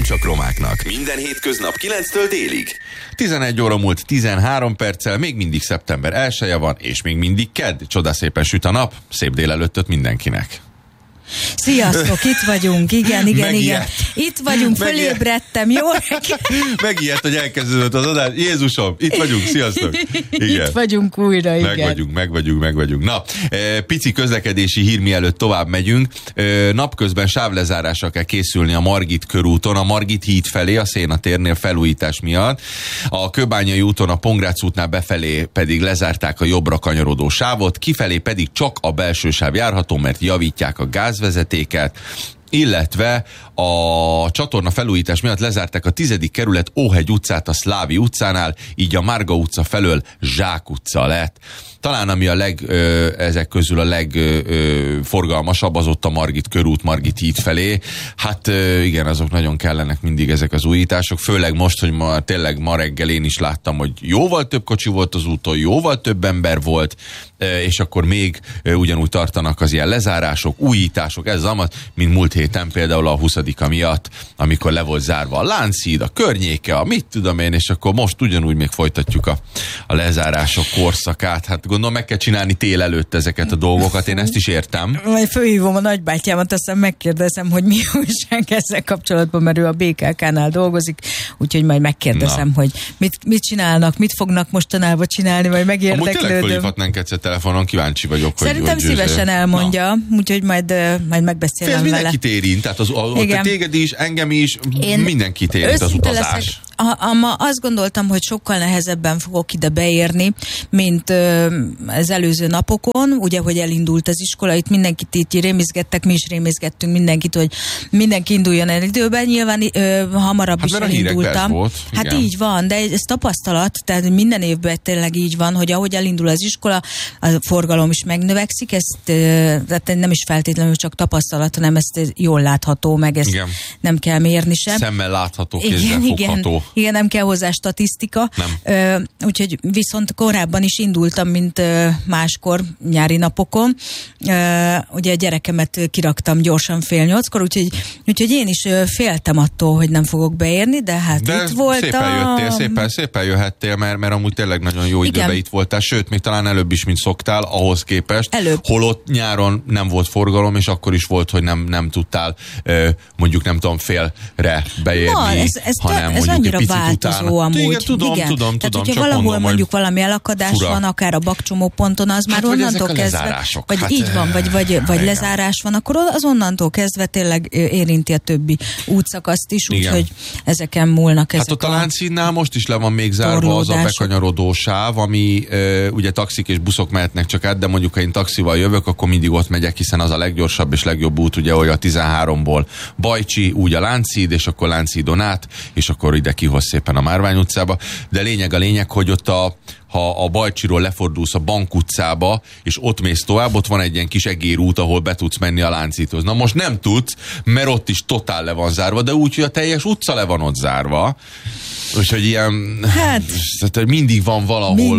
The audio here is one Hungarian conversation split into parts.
csak romáknak. Minden hétköznap 9-től délig. 11 óra múlt 13 perccel, még mindig szeptember 1-e van, és még mindig kedd. Csodaszépen süt a nap. Szép délelőttöt mindenkinek. Sziasztok, itt vagyunk, igen. Itt vagyunk, fölébredtem, jó? Megijedt, hogy elkezdődött az adás. Jézusom, itt vagyunk, sziasztok. Igen. Itt vagyunk újra, igen. Meg vagyunk. Na, pici közlekedési hír, mielőtt tovább megyünk. Napközben sávlezárásra kell készülni a Margit körúton, a Margit híd felé, a Széna térnél felújítás miatt. A Kőbányai úton, a Pongrác útnál befelé pedig lezárták a jobbra kanyarodó sávot, kifelé pedig csak a belső sáv járható, mert javítják a gázvezetéket, illetve a csatorna felújítás miatt lezárták a 10. kerület Óhegy utcát a Szlávi utcánál, így a Márga utca felől Zsák utca lett. Talán ami ezek közül a legforgalmasabb, az ott a Margit körút, Margit híd felé. Hát igen, azok nagyon kellenek mindig ezek az újítások, főleg most, hogy tényleg ma reggel én is láttam, hogy jóval több kocsi volt az úton, jóval több ember volt, és akkor még ugyanúgy tartanak az ilyen lezárások, újítások, ez az, mint múlt héten például a 20-a miatt, amikor le volt zárva a Lánchíd, a környéke, a mit tudom én, és akkor most ugyanúgy még folytatjuk a lezárások korszakát. Hát gondolom meg kell csinálni tél előtt ezeket a dolgokat, én ezt is értem. Majd fölhívom a nagybátyámat, aztán megkérdezem, hogy mi újság ezzel kapcsolatban, mert ő a BKK-nál dolgozik, úgyhogy majd megkérdezem, hogy mit csinálnak, mit fognak mostanában csinálni, majd megérdeklődöm. Amúgy tényleg fölhívhatnánk egyszer telefonon, kíváncsi vagyok. Szerintem szívesen elmondja, úgyhogy majd megbeszélem vele. Mindenkit érint, tehát téged is, engem is, mindenkit érint az utazás. Azt gondoltam, hogy sokkal nehezebben fogok ide beérni, mint az előző napokon, ugye, hogy elindult az iskola, itt mindenkit így rémizgettek, mi is rémizgettünk mindenkit, hogy mindenki induljon el időben, nyilván hamarabb is elindultam. Volt, hát így van, de ez tapasztalat, tehát minden évben tényleg így van, hogy ahogy elindul az iskola, a forgalom is megnövekszik, tehát nem is feltétlenül csak tapasztalat, hanem ezt jól látható, meg ezt nem kell mérni sem. Szemmel látható, kézzel fogható. Igen, nem kell hozzá statisztika. Úgyhogy viszont korábban is indultam, mint máskor nyári napokon. Ugye a gyerekemet kiraktam gyorsan 7:30-kor, úgyhogy én is féltem attól, hogy nem fogok beérni, de hát de itt voltam. Szépen jöhettél, mert amúgy tényleg nagyon jó időben itt voltál, sőt, még talán előbb is, mint szoktál, ahhoz képest. Holott nyáron nem volt forgalom, és akkor is volt, hogy nem tudtál mondjuk nem tudom félre beérni, hanem ez mondjuk egy picit változó amúgy. Igen, tudom. Tehát, hogyha valahol mondjuk valami elakadás van, akár a bakcsomóponton, az már onnantól kezdve, vagy így van, vagy lezárás van, akkor az onnantól kezdve tényleg érinti a többi útszakaszt is, úgyhogy ezeken múlnak ezek. Hát ott a Lánchídnál most is le van még zárva az a bekanyarodó sáv, ami ugye taxik és buszok mehetnek csak át, de mondjuk ha én taxival jövök, akkor mindig ott megyek, hiszen az a leggyorsabb és legjobb út, ugye, hogy a 13-ból Bajcsi, úgy a Lánchíd, és akkor Lánchídon át, és akkor ide kihoz szépen a Márvány utcába, de a lényeg, hogy ott ha a Bajcsiról lefordulsz a Bank utcába, és ott mész tovább, ott van egy ilyen kis egérút, ahol be tudsz menni a Lánchídhoz. Na most nem tudsz, mert ott is totál le van zárva, de úgy, hogy a teljes utca le van ott zárva. Úgyhogy ilyen, mindig van valahol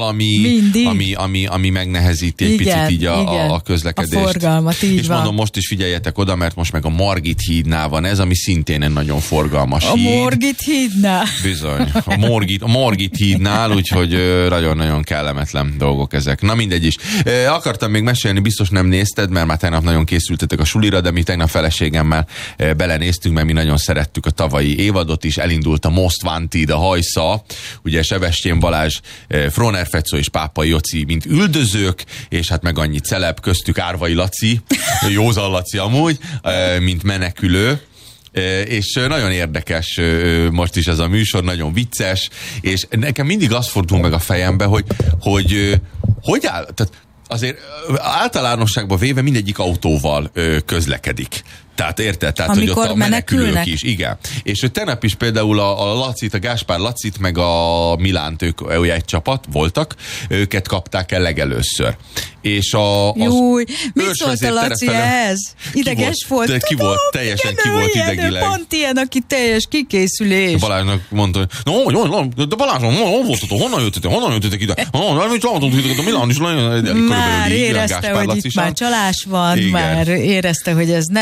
valami, ami megnehezíti egy picit így a közlekedést. A forgalmat, így és van. mondom, most is figyeljetek oda, mert most meg a Margit hídnál van ez, ami szintén egy nagyon forgalmas híd. A Margit hídnál? Bizony. A Margit hídnál, úgyhogy nagyon-nagyon kellemetlen dolgok ezek. Na mindegy is. Akartam még mesélni, biztos nem nézted, mert már tegnap nagyon készültetek a sulira, de mi tegnap feleségemmel belenéztünk, mert mi nagyon szerettük a tavalyi évadot is, elindult a Most Wanted, a Hajsza, ugye Sebestyén Balázs, Froner Fecó és Pápai Joci, mint üldözők, és hát meg annyi celeb, köztük Árvai Laci, Józan Laci amúgy, mint menekülő. És nagyon érdekes most is ez a műsor, nagyon vicces, és nekem mindig az fordul meg a fejembe, hogy áll, tehát azért általánosságban véve mindegyik autóval közlekedik. Tehát érted? Tehát, amikor hogy ott a menekülők is. Igen. És hogy tegnap is például a Lacit, a Gáspár Lacit, meg a Milánt, ők egy csapat voltak, őket kapták el legelőször. És mit szólt a Laci ehhez? Ideges volt? Ki volt idegileg. Pont ilyen, aki teljes kikészülés. Balázsnak mondta, hogy de Balázs, honnan jöttetek ide? A Milán is már érezte, hogy itt már csalás van, már érezte, hogy ez nem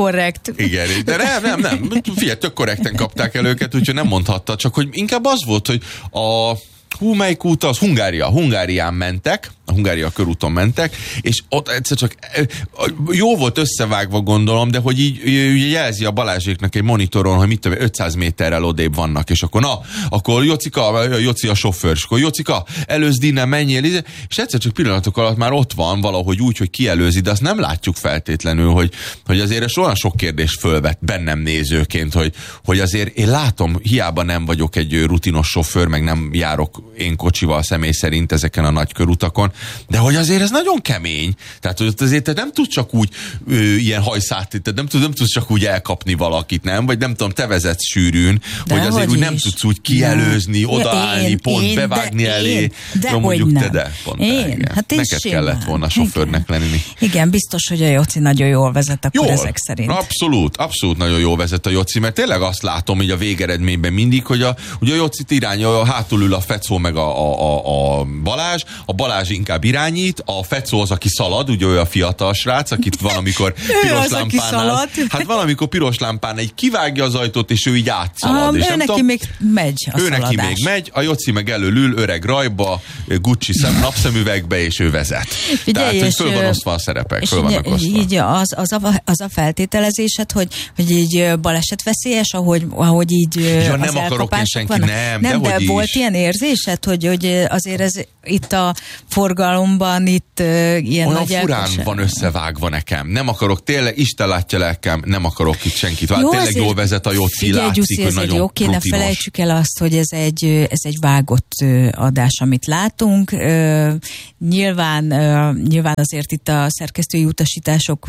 korrekt. Igen, de nem. Figyelj, tök korrekten kapták el őket, úgyhogy nem mondhatta, csak hogy inkább az volt, hogy melyik út az? Hungárián mentek, a Hungária körúton mentek, és ott egyszer csak jó volt összevágva, gondolom, de hogy így jelzi a Balázséknak egy monitoron, hogy mit tudom, 500 méterrel odébb vannak, és akkor Joci a sofőr, és akkor Jocika, előzd innen, menjél, és egyszer csak pillanatok alatt már ott van valahogy úgy, hogy kielőzi, de azt nem látjuk feltétlenül, hogy azért ez olyan sok kérdést fölvet bennem nézőként, hogy azért én látom, hiába nem vagyok egy rutinos sofőr, meg nem járok én kocsival személy szerint ezeken a nagy körutakon, de hogy azért ez nagyon kemény. Tehát, hogy azért te nem tudsz csak úgy ilyen hajszát, nem tudsz csak úgy elkapni valakit, nem? Vagy nem tudom, te vezetsz sűrűn, de hogy azért úgy nem tudsz úgy kielőzni, odaállni, pont bevágni elé. De mondjuk te, de pont hát neked kellett volna sofőrnek lenni. Igen, biztos, hogy a Joci nagyon jól vezet akkor ezek szerint. Abszolút nagyon jól vezet a Joci, mert tényleg azt látom, hogy a végeredményben mindig, hogy a Jocit irányol, hátul ül a Fecó meg a Balázs, a Balázs inkább irányít, a Fecó az, aki szalad, ugye ő a fiatal srác, akit valamikor piros lámpánál, hát valamikor piros lámpán egy kivágja az ajtót, és ő így átszalad. És ő neki még megy a szaladás. Neki még megy, a Joci meg elől ül, öreg rajba, Gucci napszemüvegbe, és ő vezet. Tehát, hogy föl van osztva a szerepek, föl vannak osztva. Így az a feltételezésed, hogy így balesetveszélyes, ahogy így ja, nem akarok én senki, nem, de volt ilyen érzésed, hogy azért ez itt a forgalomban itt ilyen olyan nagy furán van összevágva nekem. Nem akarok, tényleg, Isten látja lelkem, nem akarok itt senkit. Tényleg jól vezet a Joci, látszik, hogy nagyon rutinos. Ne felejtsük el azt, hogy ez egy vágott adás, amit látunk. Nyilván azért itt a szerkesztői utasítások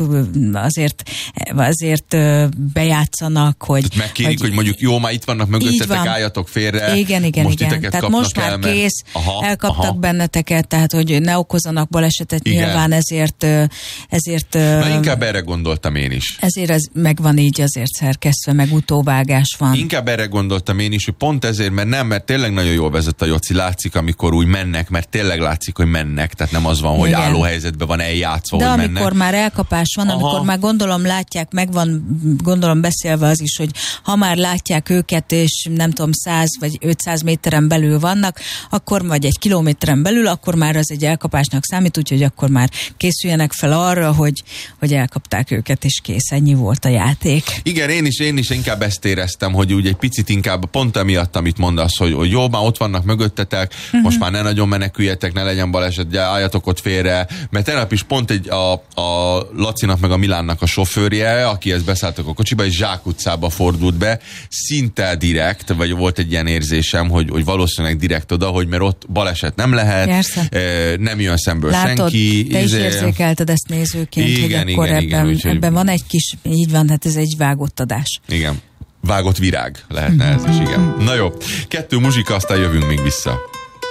azért bejátszanak, hogy... Megkérik, hogy mondjuk jó, már itt vannak mögöttetek, álljatok félre. Igen. Tehát most már kész, elkaptak benneteket, tehát hogy ne okozzanak balesetet, igen. Nyilván ezért na, inkább erre gondoltam én is. Ezért ez megvan így azért szerkesztve, meg utóvágás van. Inkább erre gondoltam én is, hogy pont ezért, mert tényleg nagyon jól vezet a Joci, látszik, amikor úgy mennek, mert tényleg látszik, hogy mennek, tehát nem az van, hogy álló helyzetben van eljátszva, de hogy amikor mennek. Már elkapás van, amikor már gondolom látják, megvan gondolom beszélve az is, hogy ha már látják őket, és nem tudom 100 vagy 500 méteren belül vannak, akkor vagy egy kilométeren belül, akkor már az egy elkapásnak számít, úgyhogy akkor már készüljenek fel arra, hogy elkapták őket, és kész, ennyi volt a játék. Igen, én is inkább ezt éreztem, hogy úgy egy picit inkább pont emiatt, amit mondasz, hogy jó, már ott vannak mögöttetek, most már ne nagyon meneküljetek, ne legyen baleset, álljatok ott félre, mert tegnap is pont a Lacinak meg a Milánnak a sofőrje, akihez beszálltak a kocsiba, és Zsák utcába fordult be, szinte direkt, vagy volt egy ilyen érzésem, hogy valószínűleg direkt oda, hogy mert ott baleset nem lehet, nem jön szemből senki. Te is érzékelted ezt nézőként, igen, hogy akkor ebben van egy kis, így van, hát ez egy vágott adás. Igen, vágott virág lehetne ez is, igen. Na jó, 2 muzsika, aztán jövünk még vissza.